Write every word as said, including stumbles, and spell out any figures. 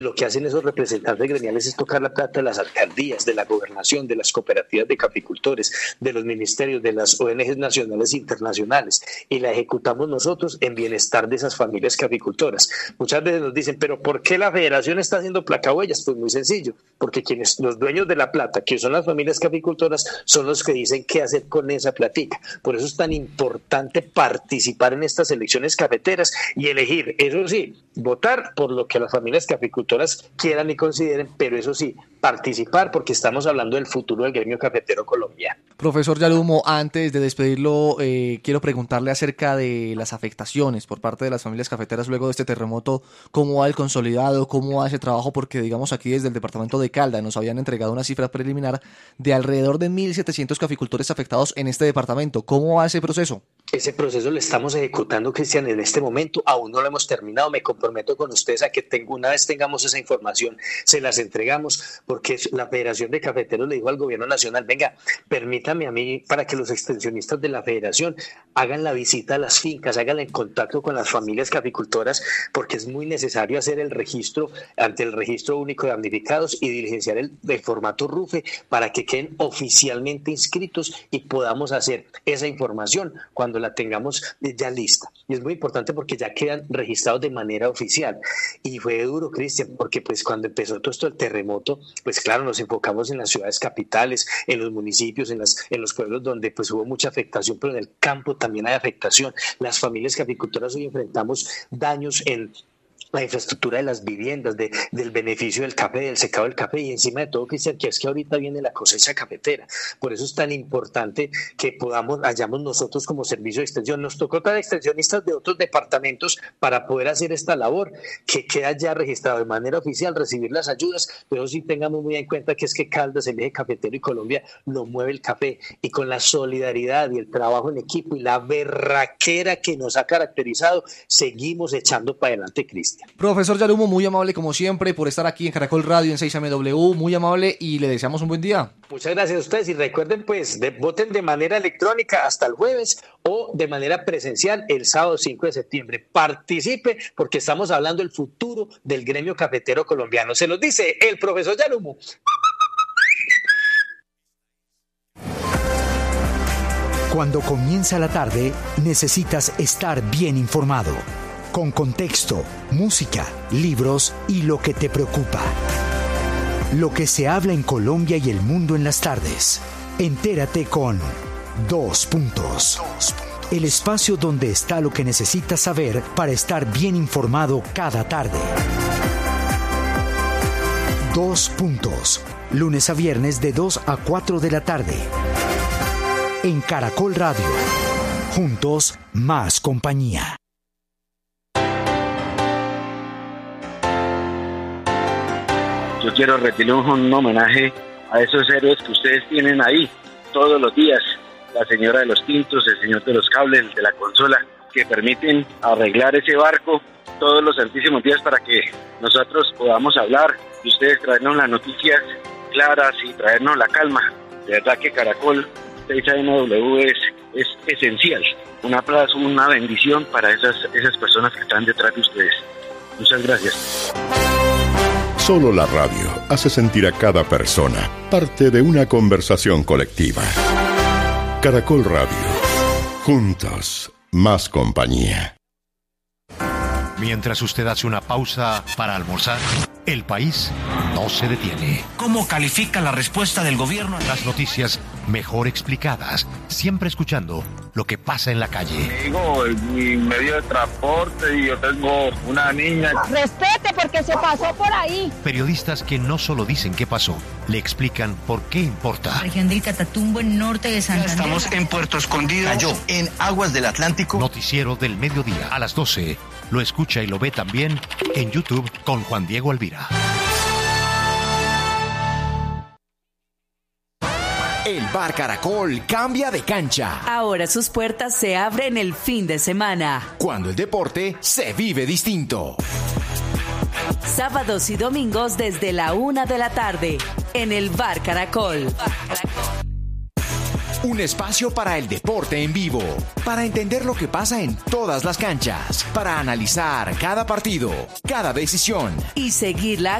Lo que hacen esos representantes gremiales es tocar la plata de las alcaldías, de la gobernación, de las cooperativas de caficultores, de los ministerios, de las O N Ges nacionales e internacionales, y la ejecutamos nosotros en bienestar de esas familias caficultoras. Muchas veces nos dicen, pero ¿por qué la federación está haciendo placahuellas? Pues muy sencillo, porque quienes, los dueños de la plata, que son las familias caficultoras, son los que dicen qué hacer con esa platica. Por eso es tan importante participar en estas elecciones cafeteras y elegir, eso sí, votar por lo que las familias caficultoras quieran y consideren, pero eso sí, participar, porque estamos hablando del futuro del gremio cafetero colombiano. Profesor Yalumo, antes de despedirlo, eh, quiero preguntarle acerca de las afectaciones por parte de las familias cafeteras luego de este terremoto. ¿Cómo va el consolidado? ¿Cómo va ese trabajo? Porque digamos aquí desde el departamento de Caldas nos habían entregado una cifra preliminar de alrededor de mil setecientos caficultores afectados en este departamento. ¿Cómo va ese proceso? Ese proceso lo estamos ejecutando, Cristian, en este momento. Aún no lo hemos terminado. Me comprometo con ustedes a que tengo, una vez tengamos esa información, se las entregamos, porque la Federación de Cafeteros le dijo al gobierno nacional, venga, permítame a mí, para que los extensionistas de la federación hagan la visita a las fincas, hagan el contacto con las familias caficultoras, porque es muy necesario hacer el registro ante el Registro Único de Damnificados y diligenciar el, el formato RUFE para que queden oficialmente inscritos y podamos hacer esa información cuando la tengamos ya lista. Y es muy importante porque ya quedan registrados de manera oficial. Y fue duro, Cristian, porque pues cuando empezó todo esto el terremoto, pues claro, nos enfocamos en las ciudades capitales, en los municipios, en, las, en los pueblos donde pues hubo mucha afectación, pero en el campo también hay afectación. Las familias caficultoras hoy enfrentamos daños en la infraestructura de las viviendas, de, del beneficio del café, del secado del café, y encima de todo, Cristian, que es que ahorita viene la cosecha cafetera. Por eso es tan importante que podamos, hayamos nosotros como servicio de extensión. Nos tocó traer extensionistas de otros departamentos para poder hacer esta labor, que queda ya registrado de manera oficial, recibir las ayudas, pero sí tengamos muy en cuenta que es que Caldas, el eje cafetero y Colombia, lo mueve el café, y con la solidaridad y el trabajo en equipo y la berraquera que nos ha caracterizado, seguimos echando para adelante, Cristian. Profesor Yalumo, muy amable como siempre por estar aquí en Caracol Radio en seis eme doble u, muy amable y le deseamos un buen día. Muchas gracias a ustedes y recuerden pues, de, voten de manera electrónica hasta el jueves o de manera presencial el sábado cinco de septiembre. Participe porque estamos hablando del futuro del gremio cafetero colombiano. Se los dice el profesor Yalumo. Cuando comienza la tarde, necesitas estar bien informado. Con contexto, música, libros y lo que te preocupa. Lo que se habla en Colombia y el mundo en las tardes. Entérate con Dos Puntos. El espacio donde está lo que necesitas saber para estar bien informado cada tarde. Dos Puntos. Lunes a viernes de dos a cuatro de la tarde. En Caracol Radio. Juntos, más compañía. Yo quiero rendirle un homenaje a esos héroes que ustedes tienen ahí todos los días. La señora de los tintos, el señor de los cables, el de la consola, que permiten arreglar ese barco todos los santísimos días para que nosotros podamos hablar y ustedes traernos las noticias claras y traernos la calma. De verdad que Caracol seis eme doble u es, es esencial. Un aplauso, una bendición para esas, esas personas que están detrás de ustedes. Muchas gracias. Solo la radio hace sentir a cada persona parte de una conversación colectiva. Caracol Radio. Juntos, más compañía. Mientras usted hace una pausa para almorzar, el país no se detiene. ¿Cómo califica la respuesta del gobierno? Las noticias mejor explicadas, siempre escuchando lo que pasa en la calle. Digo, mi medio de transporte y yo tengo una niña. Respete porque se pasó por ahí. Periodistas que no solo dicen qué pasó, le explican por qué importa. Región del Catatumbo, en norte de Santander. Estamos en Puerto Escondido. Cayó en aguas del Atlántico. Noticiero del mediodía a las doce. Lo escucha y lo ve también en YouTube con Juan Diego Alvira. El Bar Caracol cambia de cancha. Ahora sus puertas se abren el fin de semana. Cuando el deporte se vive distinto. Sábados y domingos desde la una de la tarde en el Bar Caracol. Un espacio para el deporte en vivo, para entender lo que pasa en todas las canchas, para analizar cada partido, cada decisión y seguir la